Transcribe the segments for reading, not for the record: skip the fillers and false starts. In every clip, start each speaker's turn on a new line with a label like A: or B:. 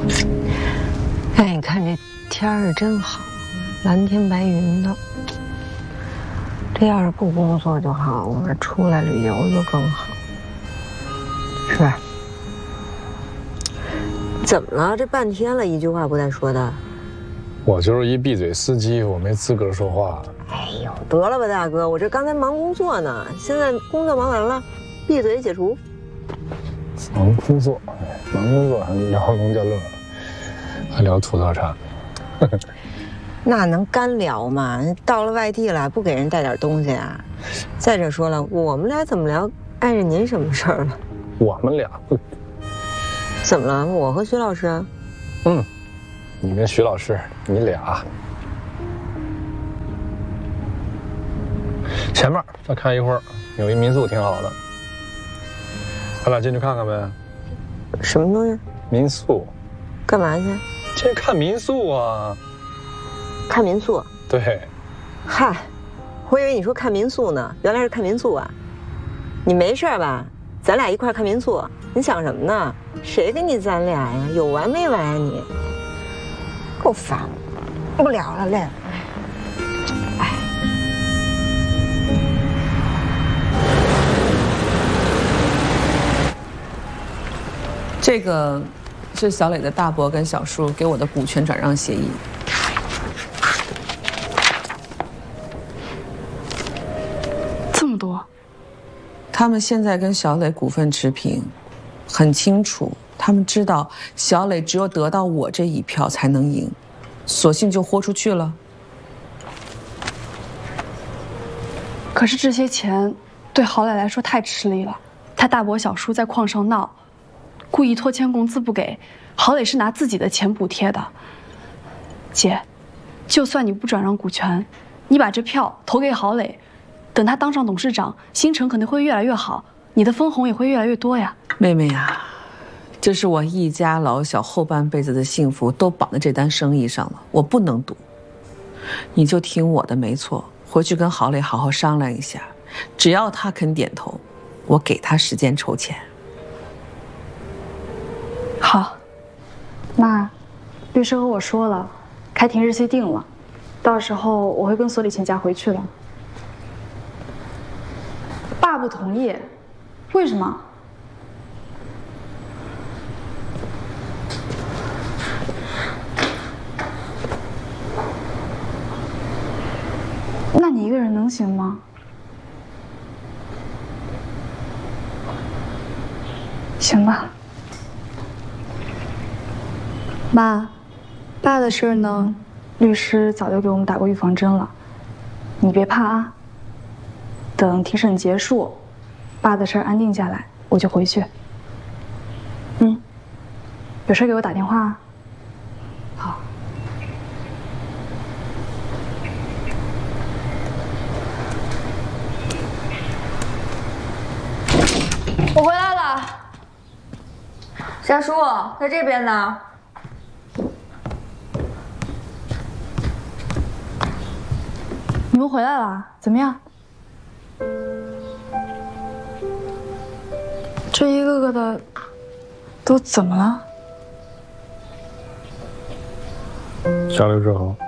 A: 哎，你看这天儿真好，蓝天白云的。这要是不工作就好，我们出来旅游就更好，是吧？怎么了？这半天了，一句话不带说的。
B: 我就是一闭嘴司机，我没资格说话。
A: 哎呦，得了吧，大哥，我这刚才忙工作呢，现在工作忙完了，闭嘴解除。
B: 忙工作还聊农家乐，还聊土特产。
A: 那能干聊吗？到了外地了，不给人带点东西啊？再者说了，我们俩怎么聊碍着您什么事儿了？
B: 我们俩不
A: 怎么了？我和徐老师？
B: 你跟徐老师，你俩。前面再看一会儿，有一民宿挺好的，咱俩进去看看呗。
A: 什么东西？
B: 民宿。
A: 干嘛去？
B: 进去看民宿啊。
A: 看民宿？
B: 对。
A: 嗨，我以为你说看民宿呢，原来是看民宿啊。你没事吧？咱俩一块看民宿，你想什么呢？谁跟你咱俩呀？有完没完啊你？够烦，不聊了，累了。哎，
C: 这个是小磊的大伯跟小叔给我的股权转让协议。
D: 这么多？
C: 他们现在跟小磊股份持平，很清楚。他们知道小磊只有得到我这一票才能赢，索性就豁出去了。
D: 可是这些钱对郝磊来说太吃力了，他大伯小叔在矿上闹，故意拖欠工资不给，郝磊是拿自己的钱补贴的。姐，就算你不转让股权，你把这票投给郝磊，等他当上董事长，新城肯定会越来越好，你的分红也会越来越多呀。
C: 妹妹呀，这是我一家老小后半辈子的幸福都绑在这单生意上了，我不能赌。你就听我的没错，回去跟郝磊好好商量一下，只要他肯点头，我给他时间筹钱。
D: 好，妈，律师和我说了，开庭日期定了，到时候我会跟所里钱夹回去的。爸不同意，为什么？那你一个人能行吗？行吧。妈，爸的事儿呢，律师早就给我们打过预防针了，你别怕啊。等庭审结束，爸的事儿安定下来，我就回去。有事给我打电话啊。好。
E: 我回来了，夏叔在这边呢。
D: 你们回来了，怎么样？这一个个的都怎么了？
B: 下流之后，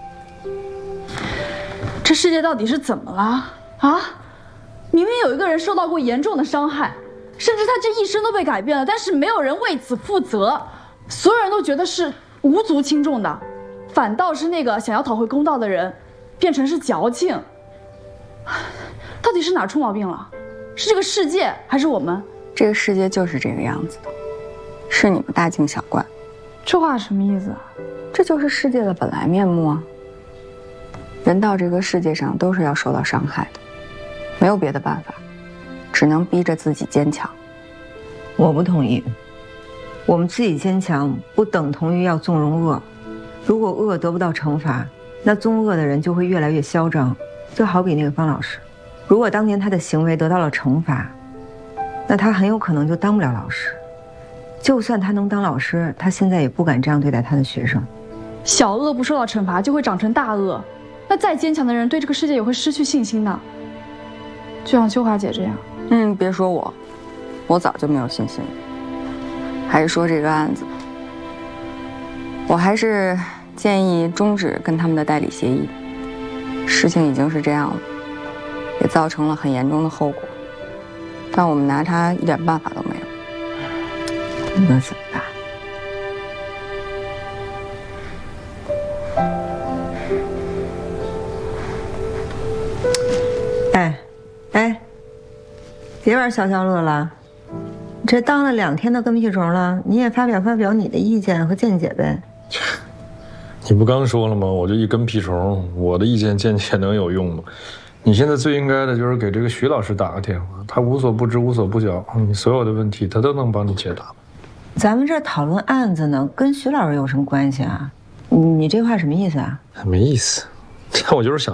D: 这世界到底是怎么了啊？明明有一个人受到过严重的伤害，甚至他这一生都被改变了，但是没有人为此负责，所有人都觉得是无足轻重的，反倒是那个想要讨回公道的人，变成是矫情。到底是哪出毛病了？是这个世界还是我们？
F: 这个世界就是这个样子的，是你们大惊小怪。
D: 这话什么意思啊？
F: 这就是世界的本来面目啊。人到这个世界上都是要受到伤害的，没有别的办法，只能逼着自己坚强。
A: 我不同意。我们自己坚强不等同于要纵容恶，如果恶得不到惩罚，那纵恶的人就会越来越嚣张。就好比那个方老师，如果当年他的行为得到了惩罚，那他很有可能就当不了老师。就算他能当老师，他现在也不敢这样对待他的学生。
D: 小恶不受到惩罚就会长成大恶，那再坚强的人对这个世界也会失去信心的。就像秋华姐这样。
F: 别说我早就没有信心了。还是说这个案子， 我还是建议终止跟他们的代理协议。事情已经是这样了，也造成了很严重的后果，但我们拿他一点办法都没有。
A: 那怎么办？哎，别玩消消乐了。这当了2天的跟屁虫了，你也发表你的意见和见解呗。
B: 你不刚说了吗？我就一跟屁虫，我的意见见解能有用吗？你现在最应该的就是给这个徐老师打个电话，他无所不知无所不晓，你所有的问题他都能帮你解答。
A: 咱们这讨论案子呢，跟徐老师有什么关系啊？你这话什么意思啊？
B: 没意思，我就是想